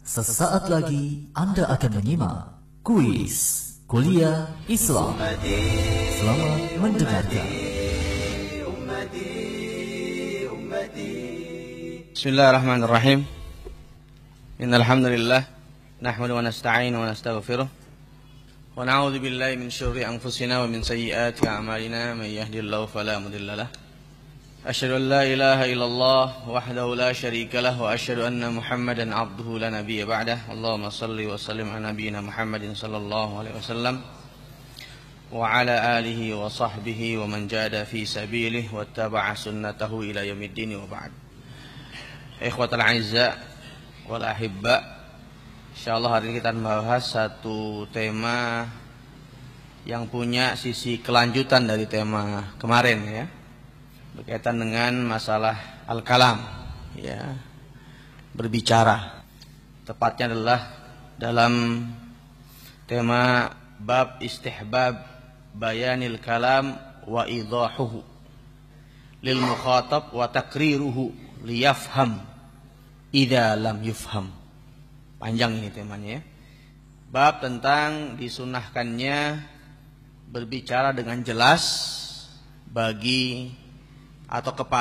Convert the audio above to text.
Sesaat lagi Anda akan menyimak kuis Kuliah Islam. Selamat mendengarkan. Bismillahirrahmanirrahim. Innal hamdalillah nahmadu wa nasta'inu wa nastaghfiruh wa na'udzu billahi min syururi anfusina wa min sayyiati a'malina may yahdihillahu fala mudilla lahu. Asyhadu an la ilaha illallah wahdahu la syarika lahu wa asyhadu anna Muhammadan 'abduhu la nabiyya ba'dah. Allahumma shalli wa sallim ala nabiyyina Muhammadin sallallahu alaihi wasallam wa ala alihi wa sahbihi wa man jahada fi sabilihi wattaba'a sunnatahu ila yaumiddin wa ba'd. Ikhwatal a'izza wal ahibba, insyaallah hari ini kita membahas satu tema yang punya sisi kelanjutan dari tema kemarin, ya, berkaitan dengan masalah al-kalam, ya, berbicara. Tepatnya adalah dalam tema bab istihbab bayanil kalam wa idahuhu lil mukhatab wa takriruhu liyafham idza lam yufham. Panjang ini temanya, ya. Bab tentang disunahkannya berbicara dengan jelas bagi atau kepada